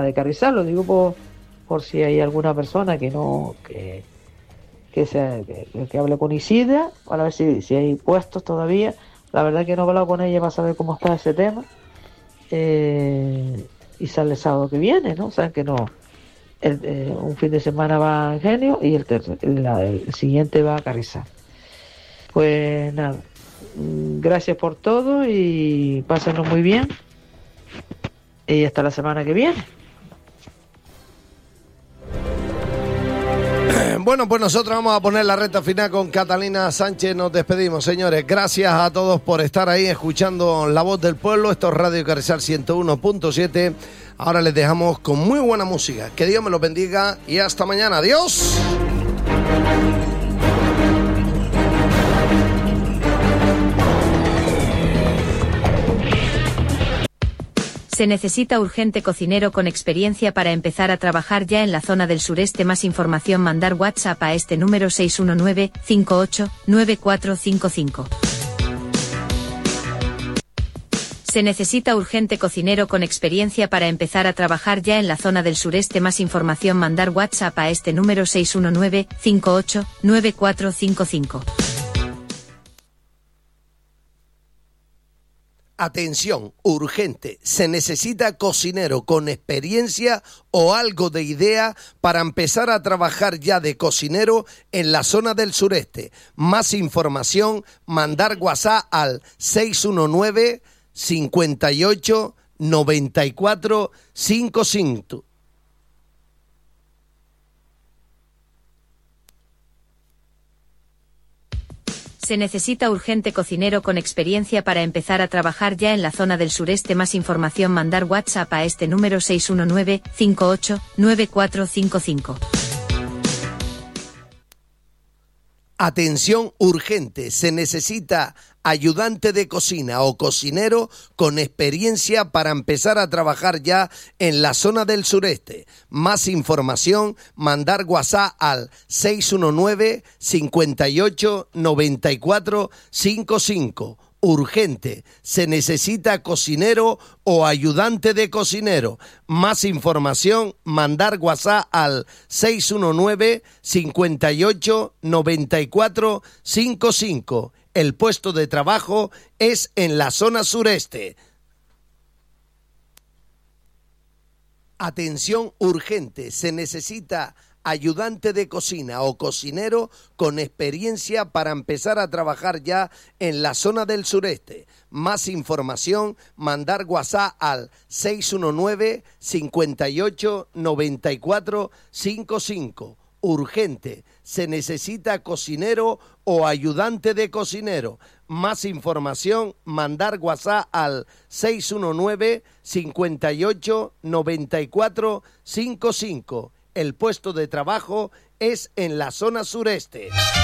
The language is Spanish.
de Carrizal, lo digo por si hay alguna persona que no que hable con Isidra, para ver si hay puestos todavía. La verdad que no he hablado con ella para saber cómo está ese tema. Y sale el sábado que viene, ¿no? O sea que no. Un fin de semana va a Ingenio y el siguiente va a Carrizal. Pues nada, gracias por todo y pásenos muy bien. Y hasta la semana que viene. Bueno, pues nosotros vamos a poner la recta final con Catalina Sánchez. Nos despedimos, señores. Gracias a todos por estar ahí escuchando La Voz del Pueblo. Esto es Radio Carrizal 101.7. Ahora les dejamos con muy buena música. Que Dios me los bendiga y hasta mañana. ¡Adiós! Se necesita urgente cocinero con experiencia para empezar a trabajar ya en la zona del sureste. Más información, mandar WhatsApp a este número 619-589455. Se necesita urgente cocinero con experiencia para empezar a trabajar ya en la zona del sureste. Más información, mandar WhatsApp a este número 619-589455. Atención, urgente, se necesita cocinero con experiencia o algo de idea para empezar a trabajar ya de cocinero en la zona del sureste. Más información, mandar WhatsApp al 619 58 94 55. Se necesita urgente cocinero con experiencia para empezar a trabajar ya en la zona del sureste. Más información, mandar WhatsApp a este número 619-589455. Atención urgente, se necesita ayudante de cocina o cocinero con experiencia para empezar a trabajar ya en la zona del sureste. Más información, mandar WhatsApp al 619 58 94 55. Urgente, se necesita cocinero o ayudante de cocinero. Más información, mandar WhatsApp al 619 58 94 55. El puesto de trabajo es en la zona sureste. Atención urgente, se necesita ayudante de cocina o cocinero con experiencia para empezar a trabajar ya en la zona del sureste. Más información, mandar WhatsApp al 619 58 94 55. Urgente, se necesita cocinero o ayudante de cocinero. Más información, mandar WhatsApp al 619 58 94 55. El puesto de trabajo es en la zona sureste.